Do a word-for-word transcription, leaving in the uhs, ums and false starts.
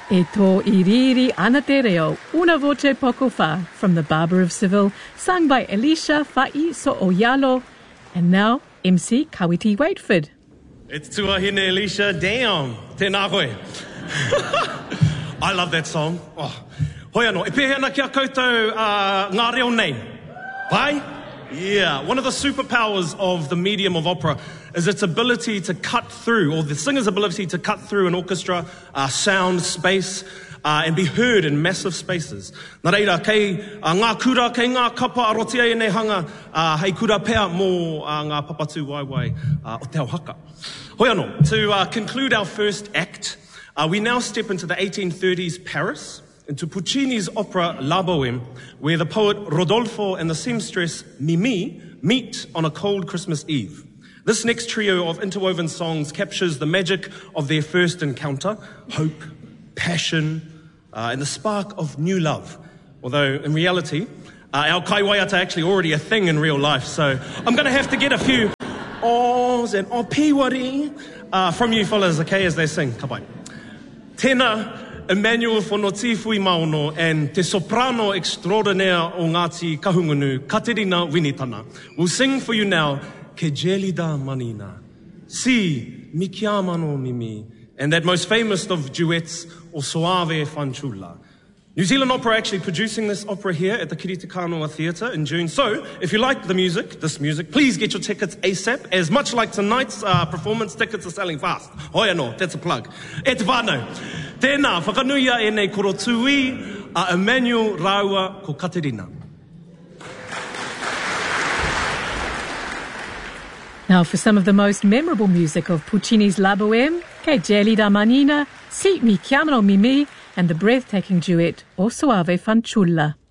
E tō iriri ana te reo, Una Voce Poco Fa, from the Barber of Seville, sung by Elisha Fa'i So'oyalo, and now M C Kawiti Waitford. It's tuahine Elisha, damn, tēnā koe. I love that song. Oh. Hoi anō, e pēhea ana kia koutou uh, ngā reo nei. Pai? Yeah, one of the superpowers of the medium of opera is its ability to cut through, or the singer's ability to cut through an orchestra, uh, sound, space, uh, and be heard in massive spaces. Nā reira, kei uh, ngā kura, kei ngā kapa arotia e nei hanga, uh, hei kura pēr mō uh, ngā papatu waiwai uh, o te au haka. Hoi anō, to uh, conclude our first act, uh, we now step into the eighteen thirties Paris, into Puccini's opera La Bohème, where the poet Rodolfo and the seamstress Mimi meet on a cold Christmas Eve. This next trio of interwoven songs captures the magic of their first encounter, hope, passion, uh, and the spark of new love. Although, in reality, uh, our kaiwaiata are actually already a thing in real life, so I'm going to have to get a few ohs and oh piwari uh, from you fellas, okay, as they sing. Ka pai. Tēnā, Emmanuel Fonotifui Maono and te soprano extraordinaire o Ngāti Kahungunu, Katerina Winitana, will sing for you now Ke Gelida Manina, Si Mi Chiamano Mimi, and that most famous of duets, O Soave Fanciulla. New Zealand Opera are actually producing this opera here at the Kiritikanoa Theatre in June. So, if you like the music, this music, please get your tickets ASAP, as much like tonight's uh, performance, tickets are selling fast. Hoi anō, that's a plug. E te whānau. Tēnā, whakanuia e nei koro tui a Emmanuel Raua ko Katerina. Now for some of the most memorable music of Puccini's La Bohème, Che gelida manina, Si mi chiamano Mimi, and the breathtaking duet O Soave Fanciulla.